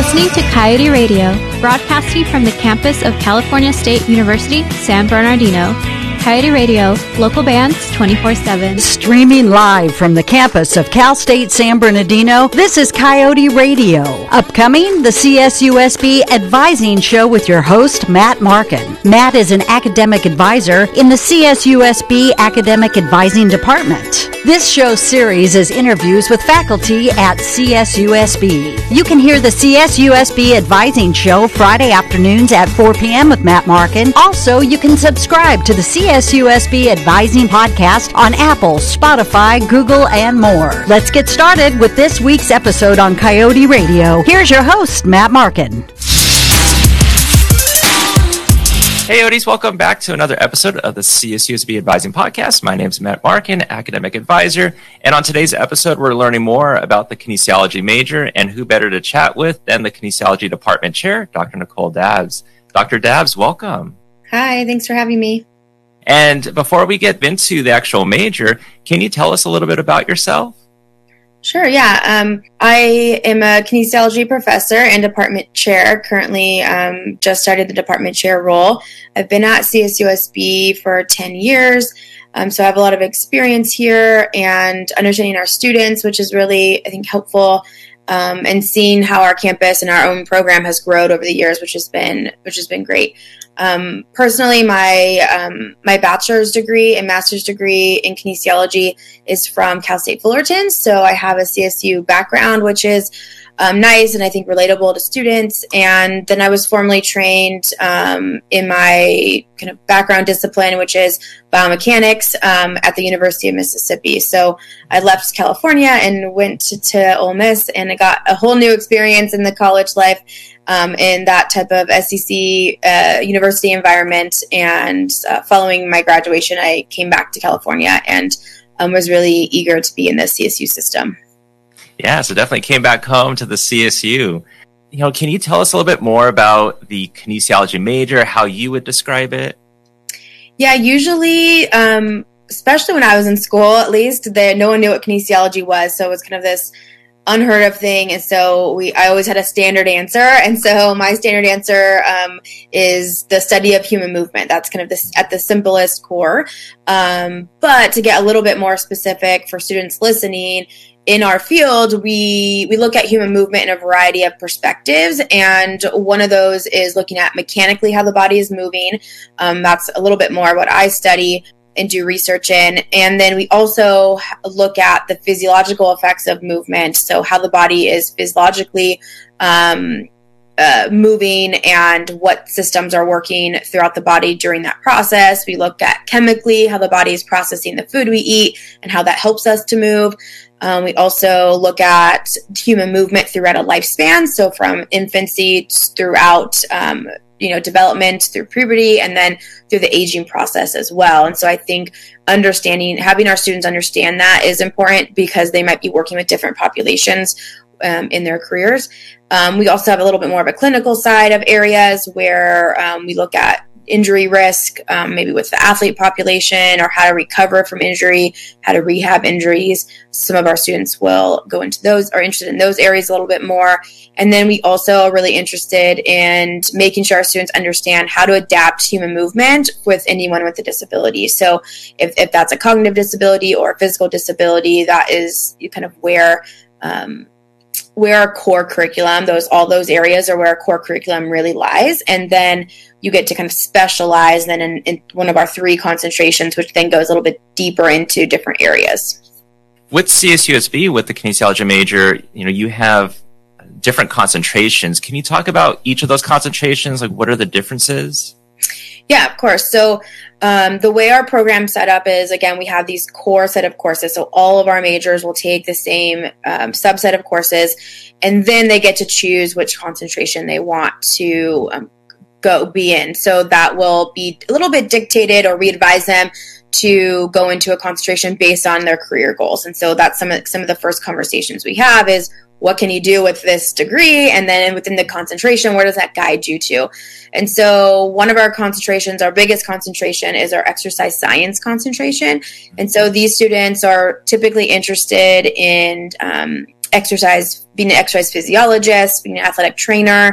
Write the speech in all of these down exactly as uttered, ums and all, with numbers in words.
listening to Coyote Radio, broadcasting from the campus of California State University, San Bernardino. Coyote Radio, local bands twenty-four seven. Streaming live from the campus of Cal State San Bernardino, this is Coyote Radio. Upcoming, the C S U S B Advising Show with your host, Matt Markin. Matt is an academic advisor in the C S U S B Academic Advising Department. This show series is interviews with faculty at C S U S B. You can hear the C S U S B Advising Show Friday afternoons at four p.m. with Matt Markin. Also, you can subscribe to the C S U S B Advising Podcast on Apple, Spotify, Google, and more. Let's get started with this week's episode on Coyote Radio. Here's your host, Matt Markin. Hey, Odies, welcome back to another episode of the C S U S B Advising Podcast. My name is Matt Markin, academic advisor, and on today's episode, we're learning more about the kinesiology major, and who better to chat with than the kinesiology department chair, Doctor Nicole Dabbs. Doctor Dabbs, welcome. Hi, thanks for having me. And before we get into the actual major, can you tell us a little bit about yourself? Sure, yeah. Um, I am a kinesiology professor and department chair. Currently, um, just started the department chair role. I've been at C S U S B for ten years, um, so I have a lot of experience here and understanding our students, which is really, I think, helpful, um, and seeing how our campus and our own program has grown over the years, which has been which has been great. Um, personally, my um, my bachelor's degree and master's degree in kinesiology is from Cal State Fullerton, so I have a C S U background, which is um, nice and I think relatable to students. And then I was formally trained um, in my kind of background discipline, which is biomechanics, um, at the University of Mississippi. So I left California and went to, to Ole Miss, and I got a whole new experience in the college life. Um, in that type of S E C uh, university environment. And uh, following my graduation, I came back to California and um, was really eager to be in the C S U system. Yeah, so definitely came back home to the C S U. You know, can you tell us a little bit more about the kinesiology major, how you would describe it? Yeah, usually, um, especially when I was in school, at least, that no one knew what kinesiology was. So it was kind of this unheard of thing, and so we I always had a standard answer, and so my standard answer um, is the study of human movement. That's kind of this at the simplest core, um, but to get a little bit more specific for students listening, in our field we we look at human movement in a variety of perspectives, and one of those is looking at mechanically how the body is moving. Um, that's a little bit more what I study and do research in. And then we also look at the physiological effects of movement, so how the body is physiologically um, uh, moving and what systems are working throughout the body during that process. We look at chemically how the body is processing the food we eat and how that helps us to move. Um, we also look at human movement throughout a lifespan, so from infancy throughout um, you know, development through puberty, and then through the aging process as well. And so I think understanding, having our students understand that is important, because they might be working with different populations um, in their careers. Um, we also have a little bit more of a clinical side of areas where um, we look at injury risk, um, maybe with the athlete population, or how to recover from injury, how to rehab injuries. Some of our students will go into those, are interested in those areas a little bit more. And then we also are really interested in making sure our students understand how to adapt human movement with anyone with a disability. So if, if that's a cognitive disability or a physical disability, that is kind of where um, where our core curriculum, those all those areas are where our core curriculum really lies. And then you get to kind of specialize then in, in one of our three concentrations, which then goes a little bit deeper into different areas. With C S U S B, with the kinesiology major, you know, you have different concentrations. Can you talk about each of those concentrations? Like, what are the differences? Yeah, of course. So um, the way our program's set up is, again, we have these core set of courses. So all of our majors will take the same um, subset of courses, and then they get to choose which concentration they want to um, go be in. So that will be a little bit dictated, or we advise them to go into a concentration based on their career goals. And so that's some of, some of the first conversations we have is, what can you do with this degree? And then within the concentration, where does that guide you to? And so one of our concentrations, our biggest concentration, is our exercise science concentration. And so these students are typically interested in um, exercise, being an exercise physiologist, being an athletic trainer.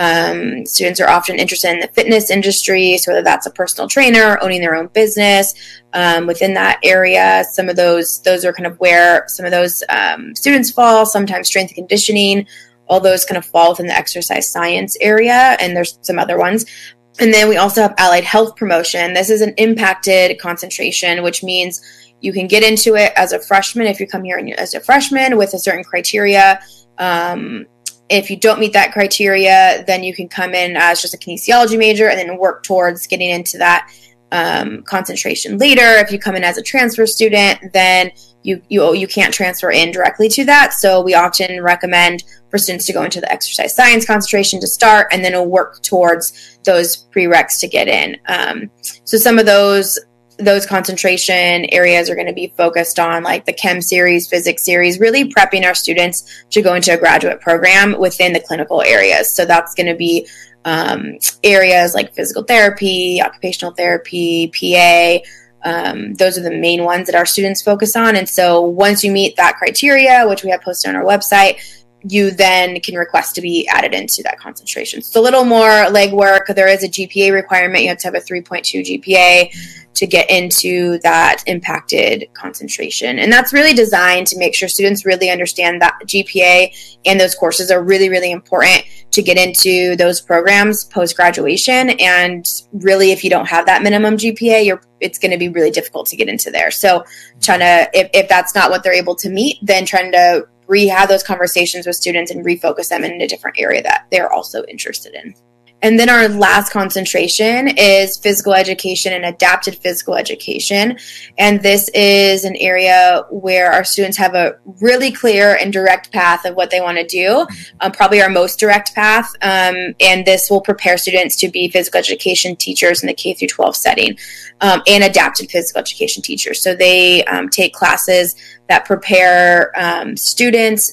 Um, students are often interested in the fitness industry, so whether that's a personal trainer, owning their own business um, within that area. Some of those, those are kind of where some of those um, students fall. Sometimes strength and conditioning, all those kind of fall within the exercise science area, and there's some other ones. And then we also have allied health promotion. This is an impacted concentration, which means you can get into it as a freshman if you come here as a freshman with a certain criteria. Um, If you don't meet that criteria, then you can come in as just a kinesiology major and then work towards getting into that um, concentration later. If you come in as a transfer student, then you, you you can't transfer in directly to that. So we often recommend for students to go into the exercise science concentration to start, and then we'll work towards those prereqs to get in. Um, so some of those those concentration areas are going to be focused on like the chem series, physics series, really prepping our students to go into a graduate program within the clinical areas. So that's going to be um, areas like physical therapy, occupational therapy, P A. Um, those are the main ones that our students focus on. And so once you meet that criteria, which we have posted on our website, you then can request to be added into that concentration. So a little more legwork. There is a G P A requirement. You have to have a three point two G P A to get into that impacted concentration. And that's really designed to make sure students really understand that G P A and those courses are really, really important to get into those programs post-graduation. And really, if you don't have that minimum G P A, you're, it's going to be really difficult to get into there. So trying to, if, if that's not what they're able to meet, then trying to re-have those conversations with students and refocus them in a different area that they're also interested in. And then our last concentration is physical education and adapted physical education. And this is an area where our students have a really clear and direct path of what they want to do, um, probably our most direct path. Um, and this will prepare students to be physical education teachers in the K through twelve setting um, and adapted physical education teachers. So they um, take classes that prepare um, students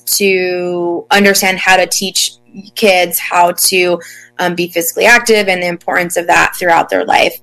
to understand how to teach kids how to Um, be physically active and the importance of that throughout their life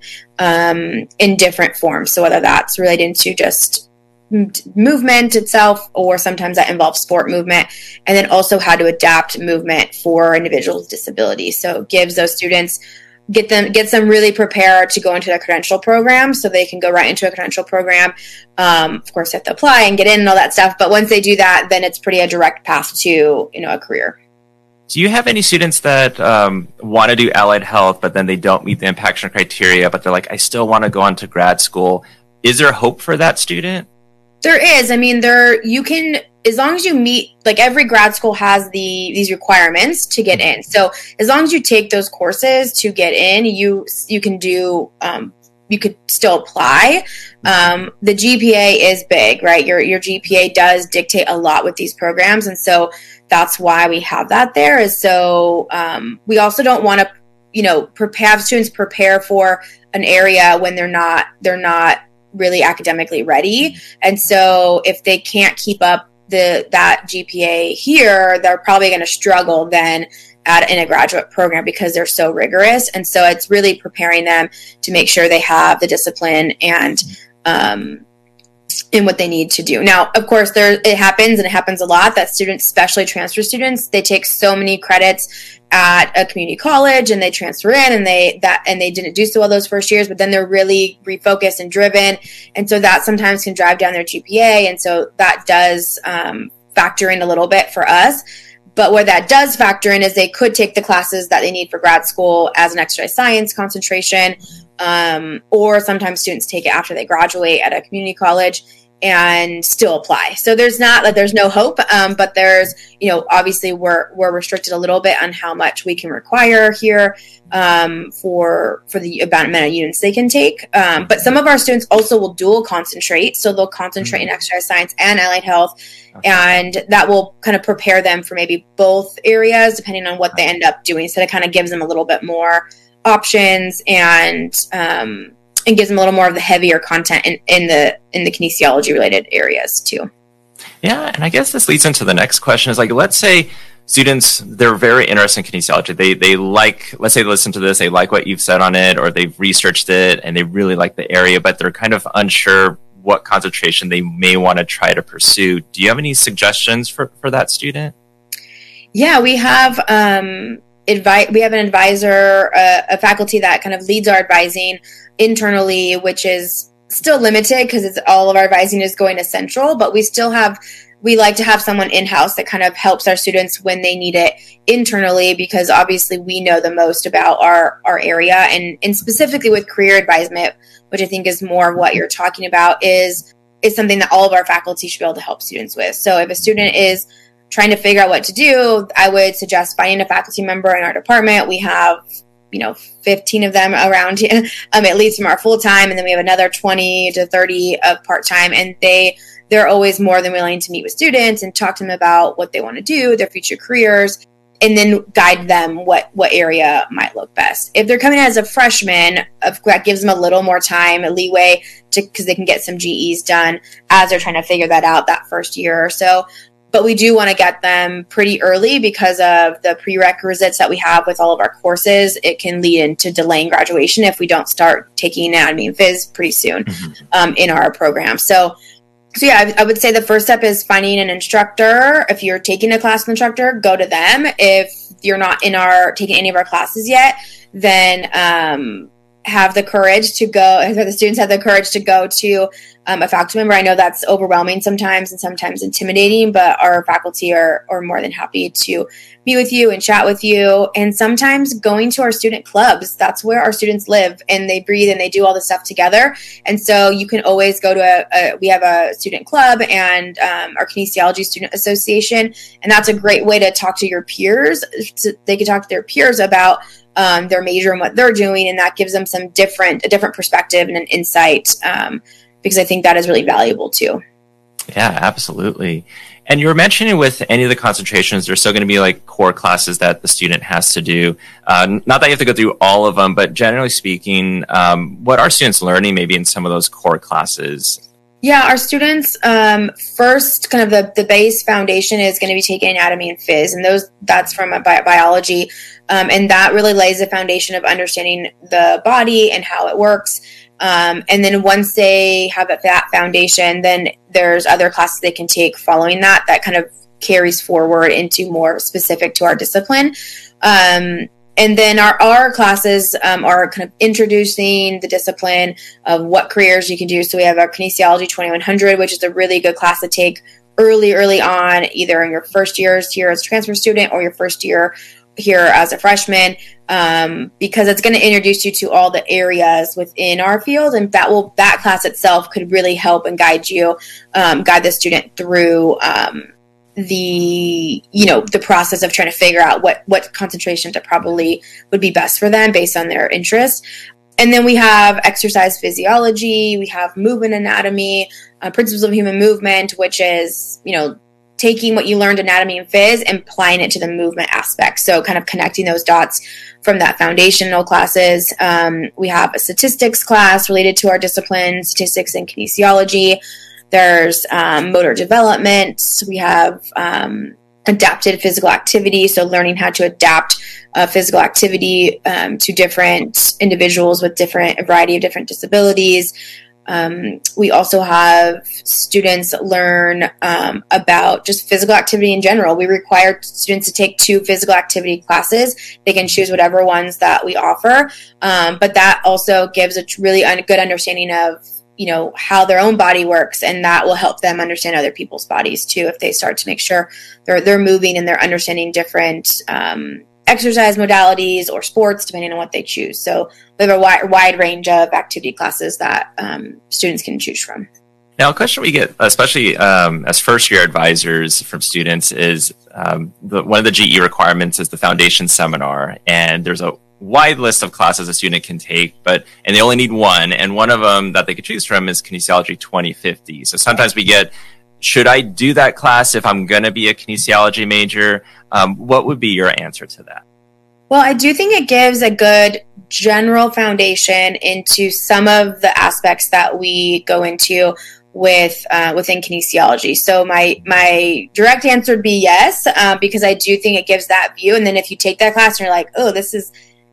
um, in different forms. So whether that's related to just m- movement itself, or sometimes that involves sport movement, and then also how to adapt movement for individuals with disabilities. So it gives those students, get them, gets them really prepared to go into a credential program, so they can go right into a credential program. Um, of course, they have to apply and get in and all that stuff. But once they do that, then it's pretty a direct path to, you know, a career. Do you have any students that um, want to do allied health, but then they don't meet the impaction criteria, but they're like, I still want to go on to grad school? Is there hope for that student? There is. I mean, there, you can, as long as you meet, like every grad school has the these requirements to get in. So as long as you take those courses to get in, you you can do, um, you could still apply. Um, the G P A is big, right? Your your G P A does dictate a lot with these programs, and so that's why we have that there. Is so um, we also don't want to, you know, prepare have students prepare for an area when they're not they're not really academically ready, and so if they can't keep up the that G P A here, they're probably going to struggle then at in a graduate program because they're so rigorous. And so it's really preparing them to make sure they have the discipline and um, in what they need to do. Now, of course, there it happens, and it happens a lot, that students, especially transfer students, they take so many credits at a community college and they transfer in and they that and they didn't do so well those first years, but then they're really refocused and driven. And so that sometimes can drive down their G P A. And so that does um, factor in a little bit for us. But where that does factor in is they could take the classes that they need for grad school as an exercise science concentration, um, or sometimes students take it after they graduate at a community college and still apply. So there's not like there's no hope, um, but there's, you know, obviously we're we're restricted a little bit on how much we can require here um, for for the amount of units they can take. Um, but some of our students also will dual concentrate, so they'll concentrate mm-hmm. in exercise science and allied health, okay. and that will kind of prepare them for maybe both areas depending on what they end up doing. So it kind of gives them a little bit more options and. Um, and gives them a little more of the heavier content in, in the in the kinesiology related areas too. Yeah, and I guess this leads into the next question is like, let's say students, they're very interested in kinesiology. They they like, let's say they listen to this, they like what you've said on it, or they've researched it and they really like the area, but they're kind of unsure what concentration they may want to try to pursue. Do you have any suggestions for, for that student? Yeah, we have um, advi- we have an advisor, uh, a faculty that kind of leads our advising internally, which is still limited because it's all of our advising is going to central, but we still have, we like to have someone in-house that kind of helps our students when they need it internally, because obviously we know the most about our, our area, and, and specifically with career advisement, which I think is more of what you're talking about, is, is something that all of our faculty should be able to help students with. So if a student is trying to figure out what to do, I would suggest finding a faculty member in our department. We have, you know, fifteen of them around here, um, at least from our full-time. And then we have another twenty to thirty of part-time. And they, they're always more than willing to meet with students and talk to them about what they want to do, their future careers, and then guide them what, what area might look best. If they're coming as a freshman, that gives them a little more time, a leeway, to because they can get some G Es done as they're trying to figure that out that first year or so. But we do want to get them pretty early because of the prerequisites that we have with all of our courses. It can lead into delaying graduation if we don't start taking anatomy and phys pretty soon mm-hmm. um, in our program. So, so yeah, I, I would say the first step is finding an instructor. If you're taking a class with an instructor, go to them. If you're not in our taking any of our classes yet, then um, have the courage to go, if the students have the courage to go to um, a faculty member. I know that's overwhelming sometimes and sometimes intimidating, but our faculty are, are more than happy to meet with you and chat with you. And sometimes going to our student clubs, that's where our students live and they breathe and they do all this stuff together. And so you can always go to a, a we have a student club and um, our kinesiology student association. And that's a great way to talk to your peers. So they can talk to their peers about um, their major and what they're doing. And that gives them some different, a different perspective and an insight, um, because I think that is really valuable too. Yeah, absolutely. And you were mentioning with any of the concentrations, there's still going to be like core classes that the student has to do. Uh, not that you have to go through all of them, but generally speaking, um, what are students learning maybe in some of those core classes? Yeah, our students, um, first kind of the, the base foundation is going to be taking anatomy and phys, and those that's from a bi- biology. Um, and that really lays the foundation of understanding the body and how it works. Um, and then once they have that foundation, then there's other classes they can take following that, that kind of carries forward into more specific to our discipline. Um, and then our, our classes um, are kind of introducing the discipline of what careers you can do. So we have our Kinesiology twenty-one hundred, which is a really good class to take early, early on, either in your first years here as a transfer student or your first year here as a freshman, um, because it's going to introduce you to all the areas within our field, and that will that class itself could really help and guide you, um, guide the student through um, the you know the process of trying to figure out what what concentration to probably would be best for them based on their interest. And then we have exercise physiology, we have movement anatomy, uh, principles of human movement, which is you know. taking what you learned anatomy and phys and applying it to the movement aspect. So kind of connecting those dots from that foundational classes. Um, we have a statistics class related to our discipline, statistics and kinesiology. There's um, motor development. We have um, adapted physical activity. So learning how to adapt uh, physical activity um, to different individuals with different, a variety of different disabilities. Um, we also have students learn um, about just physical activity in general. We require students to take two physical activity classes. They can choose whatever ones that we offer, um, but that also gives a really un- good understanding of you know how their own body works, and that will help them understand other people's bodies too if they start to make sure they're they're moving and they're understanding different um, exercise modalities or sports depending on what they choose. So we have a wide, wide range of activity classes that um, students can choose from. Now, a question we get, especially um, as first-year advisors from students, is um, the, one of the G E requirements is the foundation seminar, and there's a wide list of classes a student can take, but and they only need one, and one of them that they could choose from is Kinesiology twenty fifty. So sometimes we get, should I do that class if I'm going to be a kinesiology major? Um, what would be your answer to that? Well, I do think it gives a good general foundation into some of the aspects that we go into with uh, within kinesiology. So my my direct answer would be yes, uh, because I do think it gives that view. And then if you take that class and you're like, oh, this is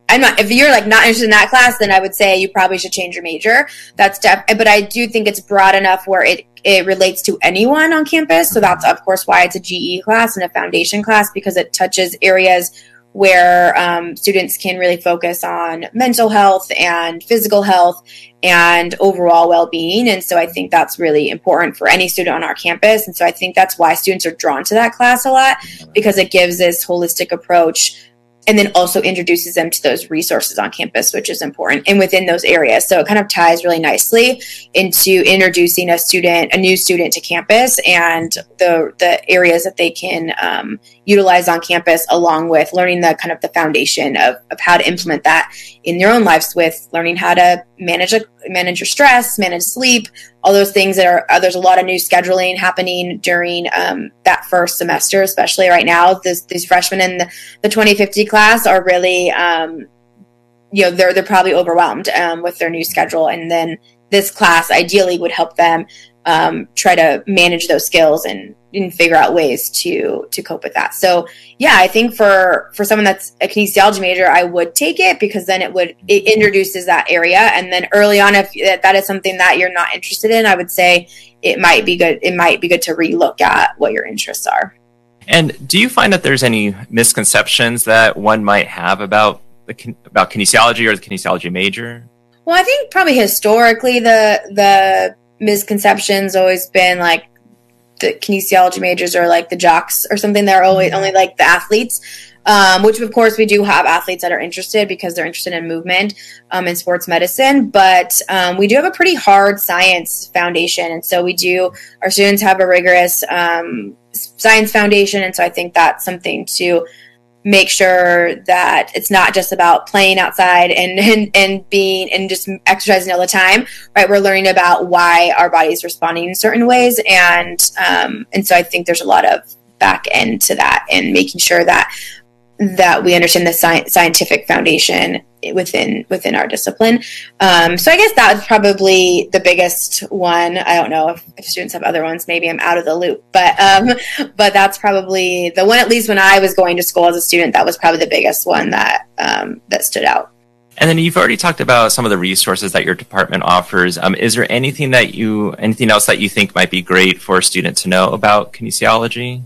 I'm not, if you're like not interested in that class, then I would say you probably should change your major. That's def- but I do think it's broad enough where it, it relates to anyone on campus. So that's of course why it's a G E class and a foundation class, because it touches areas where um, students can really focus on mental health and physical health and overall well-being. And so I think that's really important for any student on our campus. And so I think that's why students are drawn to that class a lot, because it gives this holistic approach and then also introduces them to those resources on campus, which is important, and within those areas. So it kind of ties really nicely into introducing a student, a new student to campus, and the the areas that they can um, utilize on campus, along with learning the kind of the foundation of, of how to implement that in their own lives, with learning how to manage a, manage your stress, manage sleep, all those things that are, uh, there's a lot of new scheduling happening during um, that first semester, especially right now. This, these freshmen in the, the twenty fifty class are really, um, you know, they're, they're probably overwhelmed um, with their new schedule. And then this class ideally would help them um, try to manage those skills and, and figure out ways to, to cope with that. So yeah, I think for, for someone that's a kinesiology major, I would take it, because then it would, it introduces that area. And then early on, if that is something that you're not interested in, I would say it might be good. It might be good to relook at what your interests are. And do you find that there's any misconceptions that one might have about the, about kinesiology or the kinesiology major? Well, I think probably historically the, the misconception's always been like, the kinesiology majors are like the jocks or something. They're always only like the athletes, um, which of course we do have athletes that are interested because they're interested in movement um, and sports medicine. But um, we do have a pretty hard science foundation. And so we do, our students have a rigorous um, science foundation. And so I think that's something to make sure that it's not just about playing outside and, and, and being and just exercising all the time, right? We're learning about why our body's responding in certain ways. And, um, and so I think there's a lot of back end to that, and making sure that, that we understand the sci- scientific foundation within, within our discipline. Um, so I guess that was probably the biggest one. I don't know if, if students have other ones, maybe I'm out of the loop, but, um, but that's probably the one, at least when I was going to school as a student, that was probably the biggest one that, um, that stood out. And then you've already talked about some of the resources that your department offers. Um, is there anything that you, anything else that you think might be great for a student to know about kinesiology?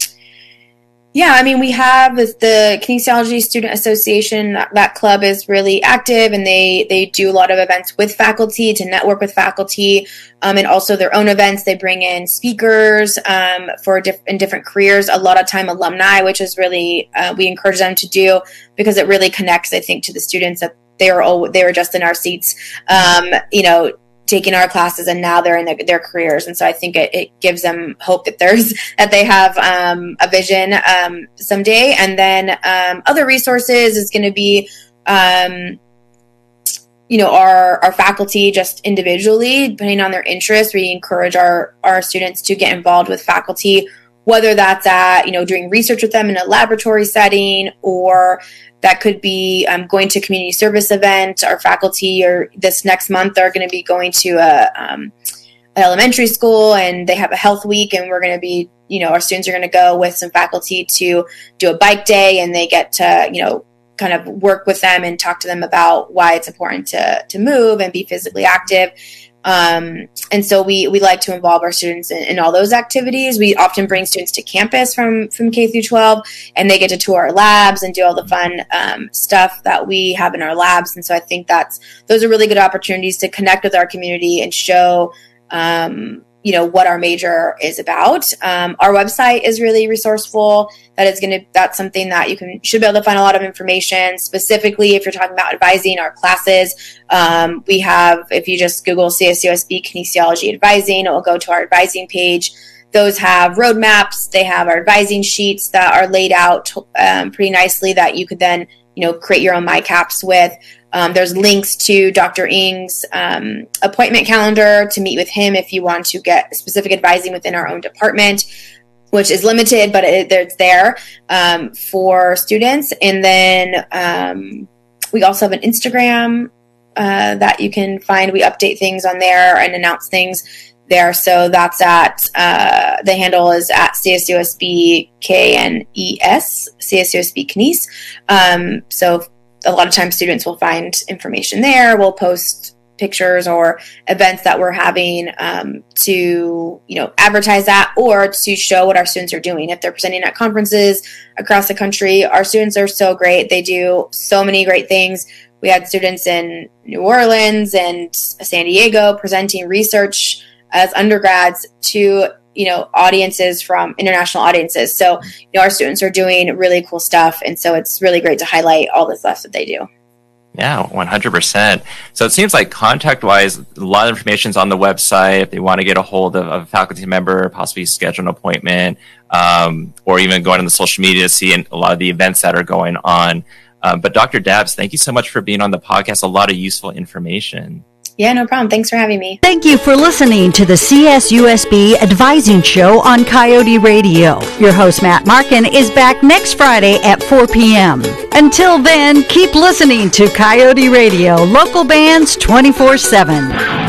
Yeah, I mean, we have the Kinesiology Student Association. That, that club is really active, and they, they do a lot of events with faculty to network with faculty, um, and also their own events. They bring in speakers um, for diff- in different careers, a lot of time alumni, which is really, uh, we encourage them to do, because it really connects, I think, to the students that they were, all, they were just in our seats, um, you know, taking our classes, and now they're in their, their careers. And so I think it, it gives them hope that there's, that they have um, a vision um, someday. And then um, other resources is going to be, um, you know, our, our faculty just individually, depending on their interests. We encourage our, our students to get involved with faculty, whether that's at, you know, doing research with them in a laboratory setting, or that could be um, going to a community service event. Our faculty or this next month are going to be going to a um, an elementary school, and they have a health week, and we're going to be, you know, our students are going to go with some faculty to do a bike day, and they get to, you know, kind of work with them and talk to them about why it's important to to move and be physically active. Um, and so we, we like to involve our students in, in all those activities. We often bring students to campus from, from K through twelve, and they get to tour our labs and do all the fun, um, stuff that we have in our labs. And so I think that's, those are really good opportunities to connect with our community and show, um, you know, what our major is about. Um, our website is really resourceful. That is going to, that's something that you can, should be able to find a lot of information, specifically if you're talking about advising our classes. Um, we have, if you just Google C S U S B Kinesiology Advising, it will go to our advising page. Those have roadmaps. They have our advising sheets that are laid out um, pretty nicely that you could then, you know, create your own MyCaps with. Um, there's links to Doctor Ng's um, appointment calendar to meet with him if you want to get specific advising within our own department, which is limited, but it, it's there um, for students. And then um, we also have an Instagram uh, that you can find. We update things on there and announce things there. So that's at, uh, the handle is at C S U S B K N E S, C S U S B Kines. Um, so a lot of times students will find information there. We'll post pictures or events that we're having um, to, you know, advertise that or to show what our students are doing. If they're presenting at conferences across the country, our students are so great. They do so many great things. We had students in New Orleans and San Diego presenting research as undergrads to, you know, audiences from international audiences. So, you know, our students are doing really cool stuff. And so it's really great to highlight all the stuff that they do. Yeah, one hundred percent. So it seems like contact-wise, a lot of information is on the website. If they want to get a hold of, of a faculty member, possibly schedule an appointment, um, or even going on the social media to see a lot of the events that are going on. Um, but Doctor Dabbs, thank you so much for being on the podcast. A lot of useful information. Yeah, no problem. Thanks for having me. Thank you for listening to the C S U S B Advising Show on Coyote Radio. Your host, Matt Markin, is back next Friday at four p.m. Until then, keep listening to Coyote Radio, local bands twenty-four seven.